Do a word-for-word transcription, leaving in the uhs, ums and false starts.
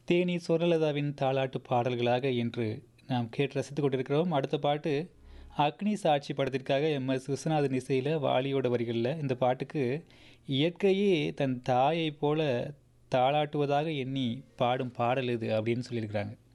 தேனி சுவர்ணலதாவின் தாலாட்டு பாடல்களாக இன்று நாம் கேட்டு ரசித்துக் கொண்டிருக்கிறோம். அடுத்த பாட்டு அக்னி சாட்சி படத்திற்காக எம் எஸ் விஸ்வநாதன் இசையில் வாலியோட வரிகளில் இந்த பாட்டுக்கு இயற்கையே தன் தாயைப் போல தாளாட்டுவதாக எண்ணி பாடும் பாடல் இது அப்படின்னு சொல்லியிருக்கிறாங்க.